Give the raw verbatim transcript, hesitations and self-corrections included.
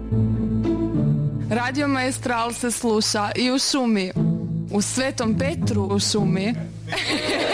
Radio Maestral se sluša i u šumi, u Svetom Petru u šumi.